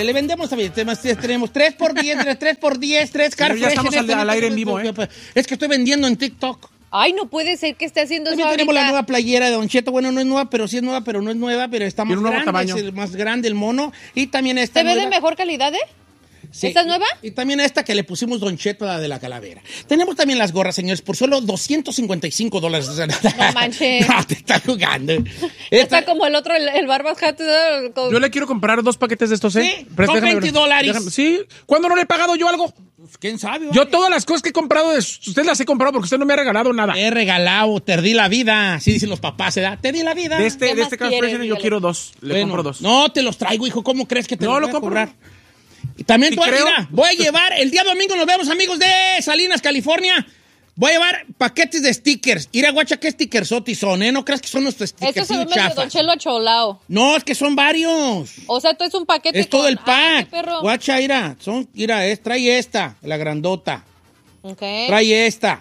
le vendemos también. Tenemos 3x10, 3x10, 3 Car Ya estamos al aire en vivo, Es que estoy vendiendo en TikTok. Ay, no puede ser que esté haciendo también eso tenemos ahorita. la nueva playera de Don Cheto. Bueno, no es nueva, pero sí es nueva, pero no es nueva, pero está más grande. Tamaño. Es el más grande el mono. Y también esta ¿Se ve nueva. de mejor calidad, Sí. ¿Esta es nueva? Y también esta que le pusimos Don Cheto, la de la calavera. Tenemos también las gorras, señores, por solo $255. No manches. No, te está jugando. Está como el otro, el Barbas Hat. Yo le quiero comprar 2 paquetes de estos, ¿eh? Sí, son $20. Sí. ¿Cuándo no le he pagado yo algo? Pues, ¿quién sabe? Yo vale. todas las cosas que he comprado, usted las he comprado porque usted no me ha regalado nada. Te he regalado, te di la vida. Así dicen los papás, ¿verdad? Te di la vida. De este más Car quieres? Freshener yo Dígale. quiero 2. Le compro 2. No, te los traigo, hijo. ¿Cómo crees que te No, los lo voy a compro. cobrar? Y también Sí, creo. mira, voy a llevar, el día domingo nos vemos, amigos de Salinas, California. Voy a llevar paquetes de stickers. Ir a guacha, ¿qué stickersotis son, No creas que son nuestros Esto stickers se ve medio Don Chelo acholao. No, es que son varios. O sea, esto es un paquete Es todo con- el pack. qué perro. Guacha, trae esta, la grandota. Ok. Trae esta.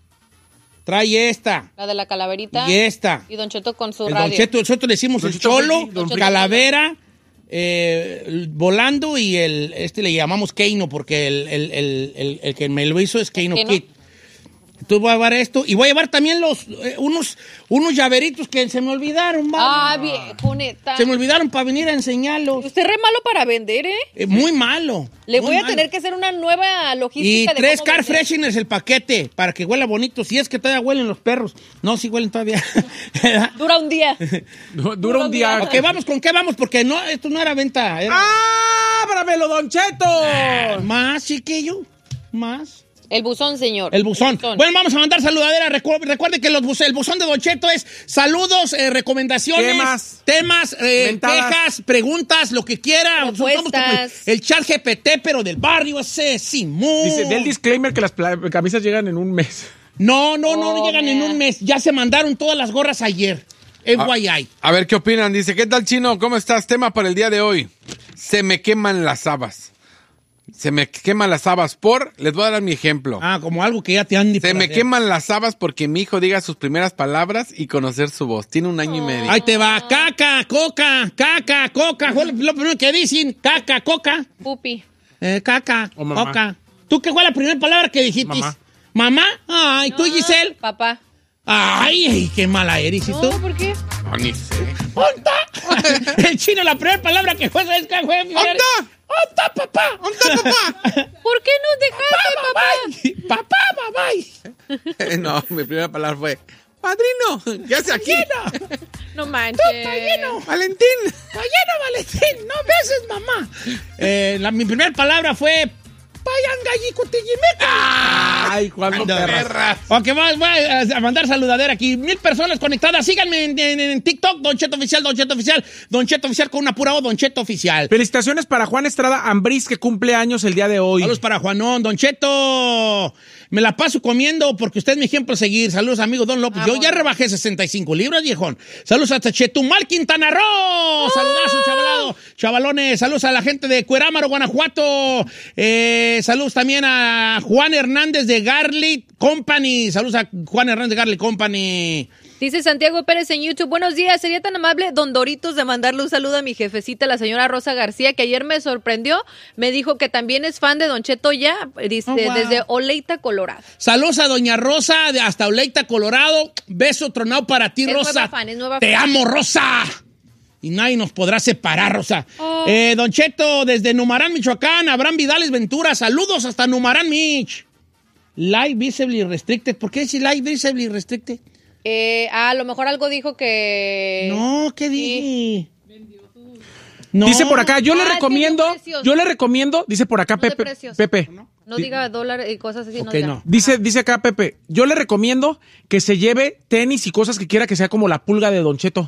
La de la calaverita. Y esta. Y Don Cheto con su El radio. Don Cheto, nosotros le decimos Don el Cheto cholo, Friki, Don Friki. calavera, volando y le llamamos Keino porque el que me lo hizo es Keino ¿Keino? Kid. Entonces voy a llevar esto y voy a llevar también unos llaveritos que se me olvidaron. Ah, viejo, neta. Se me olvidaron para venir a enseñarlos. Usted es re malo para vender, Muy malo. Le muy voy a malo. tener que hacer una nueva Y logística de 3 cómo Car vender. Fresheners el paquete para que huela bonito. Si es que todavía huelen los perros. No, si huelen todavía. Dura un día. Dura un día. Ok, vamos, ¿con qué vamos? Porque no, esto no era venta. Era ¡Ábramelo, Don Cheto! más, chiquillo. Más. El buzón, señor. El buzón. Bueno, vamos a mandar saludadera. Recuerde que el buzón de Don Cheto es saludos, recomendaciones, temas, quejas, preguntas, lo que quiera. Somos como el chat GPT, pero del barrio ese, Simón. Dice, del disclaimer que las camisas llegan en un mes. No llegan en un mes. Ya se mandaron todas las gorras ayer. FYI. A ver, ¿qué opinan? Dice, ¿qué tal, Chino? ¿Cómo estás? Tema para el día de hoy. Se me queman las habas. Se me queman las habas les voy a dar mi ejemplo. Como algo que ya te han dicho. Se me queman las habas porque mi hijo diga sus primeras palabras y conocer su voz. Tiene 1 año y medio. Ahí te va. Caca, coca. Fue lo primero que dicen. Caca, coca. Pupi. Caca, O mamá. coca. ¿Tú qué fue la primera palabra que dijiste? Mamá. ¿Mamá? Ay, ¿tú, Giselle? Papá. Ay, qué mala eres. ¿Y tú? No, ¿por qué? No, ni sé. ¡Onta! El chino, la primera palabra que fue es que fue. ¡Onta! ¡Onta, papá! ¡Onta, papá! ¿Por qué nos dejaste, papá? ¡Papá, babay! No, mi primera palabra fue, padrino, ¿qué hace aquí? No manches. ¡Está lleno! Valentín. ¡Está lleno, Valentín! ¡No beses, mamá! Mi primera palabra fue... Ay, cuando perras. Ok, voy a mandar saludadera aquí. 1000 personas conectadas. Síganme en TikTok, Don Cheto Oficial, Don Cheto Oficial. Don Cheto Oficial con una pura O, Don Cheto Oficial. Felicitaciones para Juan Estrada Ambriz, que cumple años el día de hoy. Saludos para Juanón. Don Cheto, me la paso comiendo porque usted es mi ejemplo a seguir. Saludos, amigo Don López. Yo ya rebajé 65 libras, viejón. Saludos hasta Chetumal, Quintana Roo. Saludazo, chavalones. Saludos a la gente de Cuerámaro, Guanajuato. Saludos también a Juan Hernández de Garlic Company. Saludos a Juan Hernández de Garlic Company. Dice Santiago Pérez en YouTube, buenos días, sería tan amable Don Doritos de mandarle un saludo a mi jefecita, la señora Rosa García, que ayer me sorprendió, me dijo que también es fan de Don Cheto ya, dice, wow. desde Oleita, Colorado. Saludos a Doña Rosa hasta Oleita, Colorado. Beso tronado para ti, Es Rosa. nueva fan, es nueva Te fan. amo, Rosa. Y nadie nos podrá separar, Rosa. Don Cheto, desde Numarán, Michoacán, Abraham Vidales Ventura. Saludos hasta Numarán, Mich. Live Visibly Restricted. ¿Por qué dice Live Visibly Restricted? A lo mejor algo dijo que... No, ¿qué dije? No. Dice por acá, yo le recomiendo, dice por acá No de Pepe. precios. Pepe. No diga dólar y cosas así. Ok, no. no. Dice acá Pepe, yo le recomiendo que se lleve tenis y cosas que quiera que sea como la pulga de Don Cheto.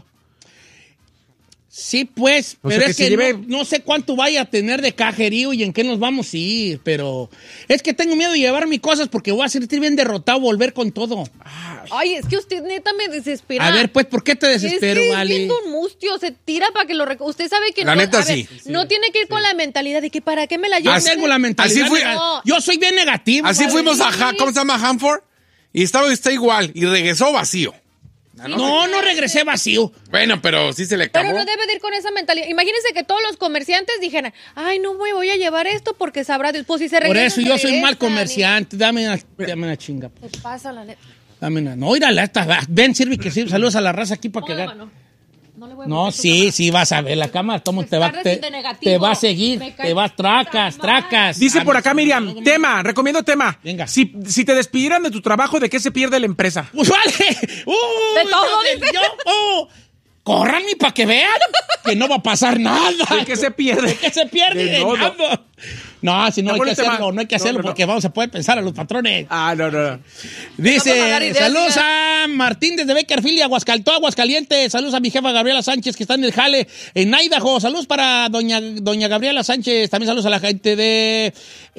Sí, pues, O pero sea, es que que se lleve- no sé cuánto vaya a tener de cajerío y en qué nos vamos a ir, pero es que tengo miedo de llevar mis cosas porque voy a sentir bien derrotado, volver con todo. Ay, es que usted neta me desespera. A ver, pues, ¿por qué te desespero, es que vale? Es bien un mustio, se tira para que lo... Usted sabe que La no... neta, a ver, sí. No tiene que ir con la mentalidad de que ¿para qué me la Yo llevo? tengo la mentalidad. Así fui- negativa. Yo soy bien negativo. Así vale. fuimos a, ¿cómo se llama? Hanford. Y está igual. Y regresó vacío. No regresé vacío. Bueno, pero sí se le acabó. Pero no debe de ir con esa mentalidad. Imagínense que todos los comerciantes dijeran, ay, no voy a llevar esto porque sabrá Dios. Pues si se Por regresa, eso yo soy mal regresan, comerciante. Dame una chinga. y- ¿Qué pasa, la neta? Dame una. No, mírala, esta. Ven, sirve que sirve. Saludos a la raza aquí para que Hola, vean. mano. No le voy a No, poner tu sí, cámara. sí, vas a ver la cámara. Tomo, te va de negativo. te va a seguir. Me cae Te vas, tracas. Dice Ah, por no, acá no, Miriam, no, no, no. tema, recomiendo tema. Venga. Si te despidieran de tu trabajo, ¿de qué se pierde la empresa? Pues vale. De todo, dice. Córranme para que vean que no va a pasar nada. ¿De qué se pierde? ¿De qué se pierde? De De todo. nada. No, si no hay que Abuelo, tema. hacerlo, no hay que hacerlo No. porque vamos a poder pensar a los patrones. No. Vamos a dar Dice, ideas, saludos diga. a Martín desde Bakerfield y Aguascalientes. Saludos a mi jefa Gabriela Sánchez que está en el jale en Idaho. Saludos para doña Gabriela Sánchez. También saludos a la gente de...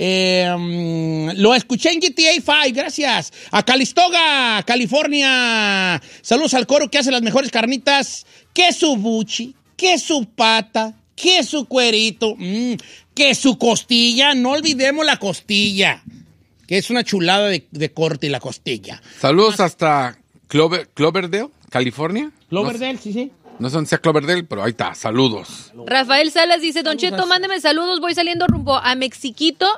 lo escuché en GTA 5, gracias. A Calistoga, California. Saludos al coro que hace las mejores carnitas. Que su buchi, que su pata, que su cuerito, que su costilla. No olvidemos la costilla. Que es una chulada de corte la costilla. Saludos hasta Cloverdale, California. Cloverdale, sí. No sé dónde sea Cloverdale, pero ahí está. Saludos. Rafael Salas dice, Don Cheto, mándeme saludos, voy saliendo rumbo a Mexiquito,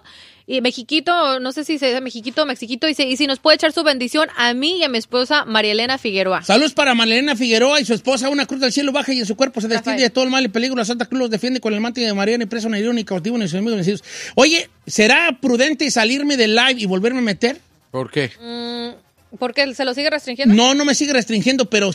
no sé si se dice Mexiquito o Mexiquito, dice, y si nos puede echar su bendición a mí y a mi esposa María Elena Figueroa. Saludos para Marilena Figueroa y su esposa, una cruz del cielo baja y en su cuerpo se destinde Rafael. de todo el mal y peligro. La Santa Cruz los defiende con el manto de María, ni preso, ni herido, ni cautivo, ni sus enemigos, ni sus hijos. Oye, ¿será prudente salirme del live y volverme a meter? ¿Por qué? ¿Por qué? ¿Se lo sigue restringiendo? No me sigue restringiendo, pero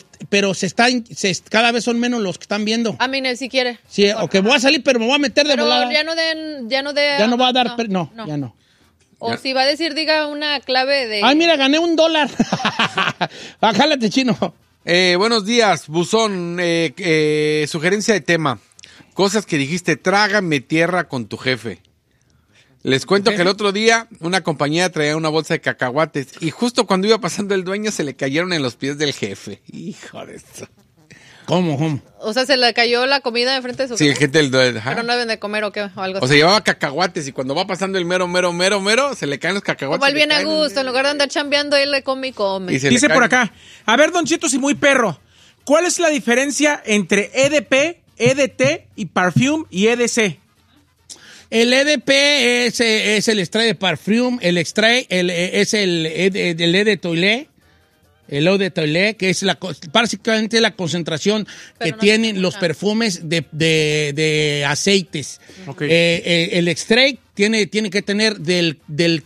cada vez son menos los que están viendo. A mí, si quiere. Sí, o que voy a salir, pero me voy a meter de Pero volada. ya no va a dar... No, no. ya no. O si va a decir, diga una clave de... Ay, mira, gané $1. Jálate, chino. Buenos días, Buzón. Sugerencia de tema. Cosas que dijiste, trágame tierra con tu jefe. Les cuento que el otro día una compañía traía una bolsa de cacahuates y justo cuando iba pasando el dueño se le cayeron en los pies del jefe. Hijo de eso. ¿Cómo? O sea, se le cayó la comida enfrente de su Sí, el casa, gente del dueño. pero no deben de comer o qué, o algo O así. sea, llevaba cacahuates y cuando va pasando el mero, se le caen los cacahuates. Como el le bien a caen gusto, en lugar de andar chambeando, él le come y come. Y se le Dice por caen. acá, a ver, Don Cheto, si muy perro, ¿cuál es la diferencia entre EDP, EDT y Parfum y EDC? El EDP es el extrait de parfum, el extrait es el eau de toilette. El eau de toilette, que es básicamente la concentración Pero que no tienen se los escucha. perfumes de aceites. Ok. El extrait tiene que tener del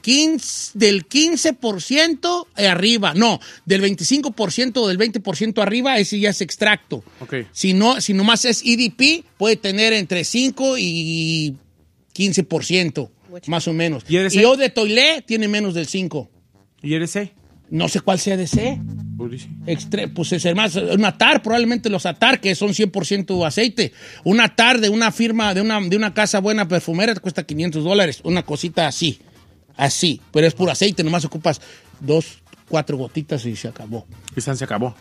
15% arriba. No, del 25% o del 20% arriba, ese ya es extracto. Ok. Si nomás es EDP, puede tener entre 5 y 15%, más o menos. ¿Y EDC? Y eau de toilette tiene menos del 5%. ¿Y EDC? No sé cuál sea EDC. Pues es más, un atar, probablemente los atar, que son 100% aceite. Un atar de una firma, de una casa buena perfumera, te cuesta $500. Una cosita así. Pero es puro aceite, nomás ocupas 4 gotitas y se acabó. Quizás se acabó.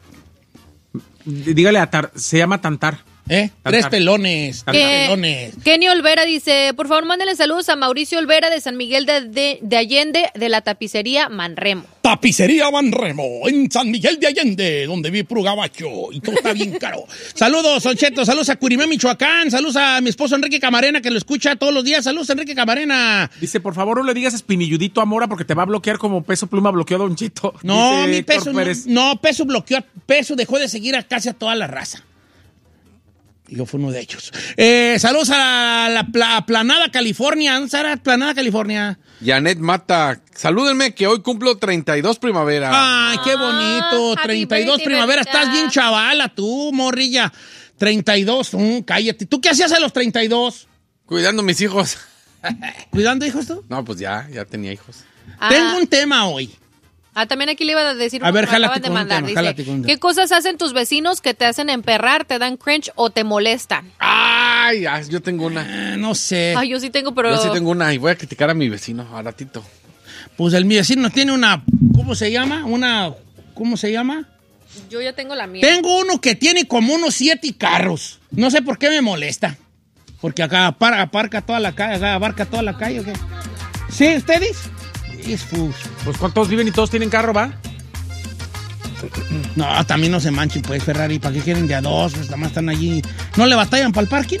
Dígale a se llama Tantar. ¿Eh? Tantar. 3 pelones. 3 pelones. Kenny Olvera dice, por favor, mándenle saludos a Mauricio Olvera de San Miguel de Allende, de la tapicería Manremo. Tapicería Manremo, en San Miguel de Allende, donde vi puro gabacho y todo está bien caro. Saludos, Don Cheto, saludos a Curimé, Michoacán, saludos a mi esposo Enrique Camarena, que lo escucha todos los días. Saludos, Enrique Camarena. Dice, por favor, no le digas espinilludito a Mora porque te va a bloquear como Peso Pluma bloqueó a Don Cheto. No, Dice mi Héctor Peso, Pérez. no, Peso bloqueó, Peso dejó de seguir casi a toda la raza. Y yo fui uno de ellos. Saludos a la Planada, California. ¿Dónde estará Planada, California? Janet Mata, salúdenme que hoy cumplo 32 primavera. Ay, qué bonito. happy 32 birthday, primavera. Bernita. Estás bien chavala, tú, morrilla. 32. Cállate. ¿Tú qué hacías a los 32? Cuidando a mis hijos. ¿Cuidando hijos tú? No, pues ya tenía hijos. Tengo un tema hoy. También aquí le iba a decir A ver, uno que me jálate acaban de con un mandar. tema, Dice, jálate con un tema. ¿qué cosas hacen tus vecinos que te hacen emperrar, te dan cringe o te molestan? Ay, yo tengo una. No sé. Ay, yo sí tengo, pero... Yo sí tengo una y voy a criticar a mi vecino a ratito. Pues mi vecino tiene una... ¿Cómo se llama? ¿Cómo se llama? Yo ya tengo la mía. Tengo uno que tiene como unos 7 carros. No sé por qué me molesta. Porque acá abarca toda la calle, ¿o qué? ¿Sí, ustedes? Es fus. Pues ¿cuántos viven y todos tienen carro, va? No, también no se manchen, pues, Ferrari. ¿Para qué quieren de a dos? Pues nada más están allí. ¿No le batallan para el parking?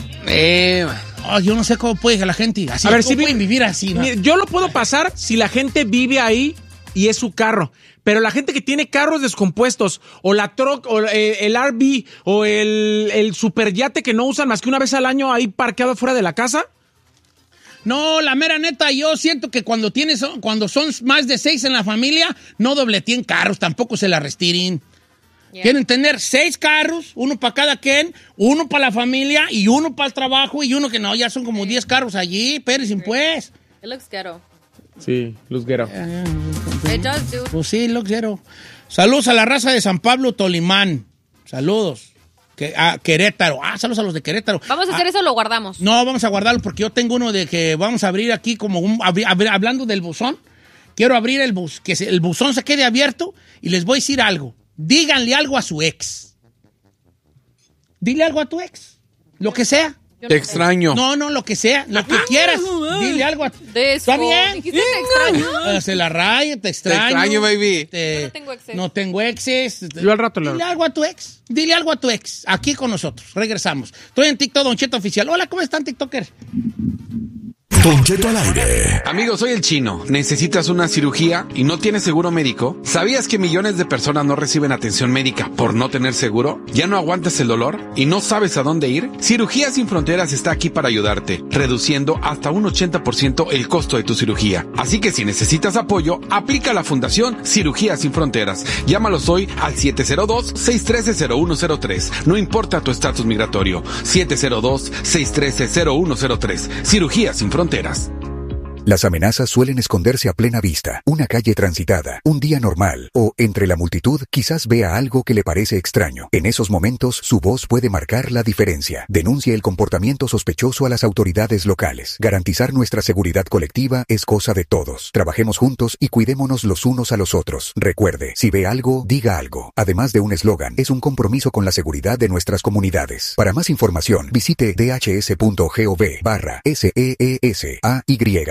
Yo no sé cómo puede la gente así. A ver, ¿cómo pueden vivir así? ¿No? Yo lo puedo pasar si la gente vive ahí y es su carro. Pero la gente que tiene carros descompuestos, o la truck, o el RV, o el superyate que no usan más que una vez al año ahí parqueado fuera de la casa. No, la mera neta, yo siento que cuando son más de 6 en la familia, no dobleteen carros, tampoco se la restiren. Yeah. Quieren tener 6 carros, uno para cada quien, uno para la familia y uno para el trabajo y uno que no, ya son como 10 carros allí, espérense pues. It looks ghetto. Sí, looks ghetto. It does, dude. Pues sí, looks ghetto. Saludos a la raza de San Pablo, Tolimán. Saludos. A Querétaro. Saludos a los de Querétaro. ¿Vamos a hacer eso o lo guardamos? No, vamos a guardarlo porque yo tengo uno de que vamos a abrir aquí como hablando del buzón. Quiero abrir que el buzón se quede abierto y les voy a decir algo. Díganle algo a su ex. Dile algo a tu ex. Lo que sea. Te extraño. No, lo que sea. Lo que quieras. Dile algo a tu ex. ¿Está bien? Dijiste te extraño. Se la raya, te extraño. Te extraño, baby. Yo no tengo exes. No tengo exes. Yo al rato Dile algo a tu ex. Dile algo a tu ex. Aquí con nosotros. Regresamos. Estoy en TikTok, Don Cheto Oficial. Hola, ¿cómo están, TikToker? Don Cheto al aire. Amigo, soy el Chino. ¿Necesitas una cirugía y no tienes seguro médico? ¿Sabías que millones de personas no reciben atención médica por no tener seguro? ¿Ya no aguantas el dolor y no sabes a dónde ir? Cirugías Sin Fronteras está aquí para ayudarte, reduciendo hasta un 80% el costo de tu cirugía. Así que si necesitas apoyo, aplica la Fundación Cirugías Sin Fronteras. Llámalos hoy al 702-613-0103. No importa tu estatus migratorio. 702-613-0103. Cirugías Sin Fronteras. Las amenazas suelen esconderse a plena vista. Una calle transitada, un día normal o entre la multitud quizás vea algo que le parece extraño. En esos momentos su voz puede marcar la diferencia. Denuncie el comportamiento sospechoso a las autoridades locales. Garantizar nuestra seguridad colectiva es cosa de todos. Trabajemos juntos y cuidémonos los unos a los otros. Recuerde, si ve algo, diga algo. Además de un eslogan, es un compromiso con la seguridad de nuestras comunidades. Para más información, visite dhs.gov/SEESAY.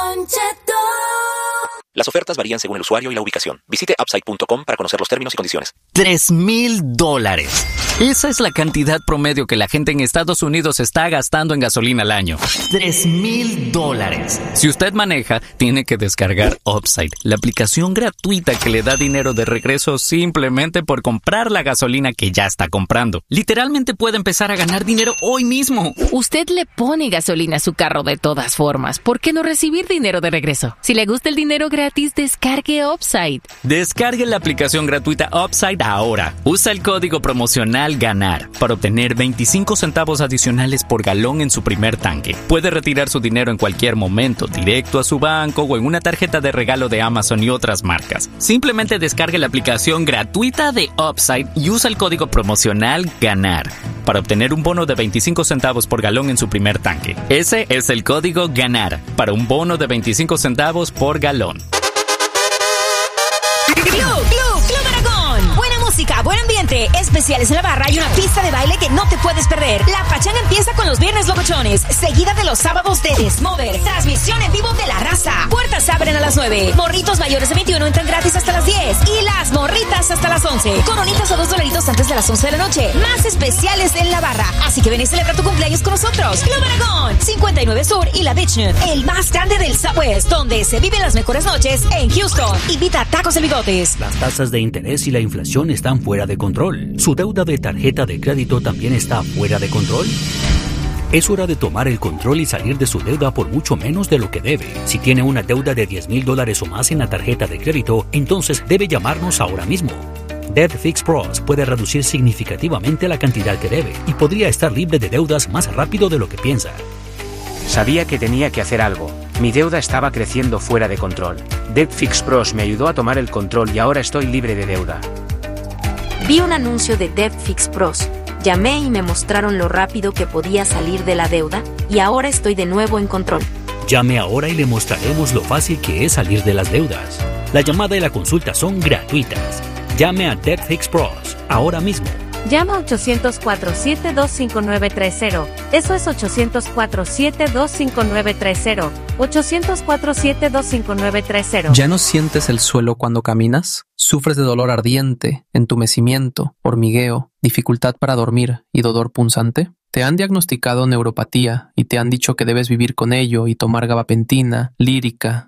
Las ofertas varían según el usuario y la ubicación. Visite Upside.com para conocer los términos y condiciones. $3,000. Esa es la cantidad promedio que la gente en Estados Unidos está gastando en gasolina al año. $3,000. Si usted maneja, tiene que descargar Upside, la aplicación gratuita que le da dinero de regreso simplemente por comprar la gasolina que ya está comprando. Literalmente puede empezar a ganar dinero hoy mismo. Usted le pone gasolina a su carro de todas formas. ¿Por qué no recibir dinero de regreso? Si le gusta el dinero gratis, descargue Upside. Descargue la aplicación gratuita Upside ahora. Usa el código promocional GANAR para obtener 25 centavos adicionales por galón en su primer tanque. Puede retirar su dinero en cualquier momento, directo a su banco o en una tarjeta de regalo de Amazon y otras marcas. Simplemente descargue la aplicación gratuita de Upside y usa el código promocional GANAR para obtener un bono de 25 centavos por galón en su primer tanque. Ese es el código GANAR para un bono de 25 centavos por galón. Club Aragón. Buena música, buen ambiente, especiales en la barra y una pista de baile que no te puedes perder. La pachanga empieza con los viernes locochones, seguida de los sábados de Desmover. Transmisión en vivo de La Raza. Puertas abren a las 9. Morritos mayores de 21 entran gratis hasta las 10. Y las morritas hasta las 11. Coronitas a $2 antes de las 11 de la noche. Más especiales en la barra. Así que ven y celebra tu cumpleaños con nosotros. Club Aragón, 59 Sur y La Beachnook. El más grande del Southwest, donde se viven las mejores noches en Houston. Invita a Tacos de Bigotes. Las tasas de interés y la inflación están fuera de control. ¿Su deuda de tarjeta de crédito también está fuera de control? Es hora de tomar el control y salir de su deuda por mucho menos de lo que debe. Si tiene una deuda de $10,000 o más en la tarjeta de crédito, entonces debe llamarnos ahora mismo. Debt Fix Pros puede reducir significativamente la cantidad que debe y podría estar libre de deudas más rápido de lo que piensa. Sabía que tenía que hacer algo. Mi deuda estaba creciendo fuera de control. Debt Fix Pros me ayudó a tomar el control y ahora estoy libre de deuda. Vi un anuncio de Debt Fix Pros. Llamé y me mostraron lo rápido que podía salir de la deuda y ahora estoy de nuevo en control. Llame ahora y le mostraremos lo fácil que es salir de las deudas. La llamada y la consulta son gratuitas. Llame a Debt Fix Pros ahora mismo Llama 800-472-5930. Eso es 800-472-5930. 800-472-5930. ¿Ya no sientes el suelo cuando caminas? ¿Sufres de dolor ardiente, entumecimiento, hormigueo, dificultad para dormir y dolor punzante? ¿Te han diagnosticado neuropatía y te han dicho que debes vivir con ello y tomar gabapentina, lírica,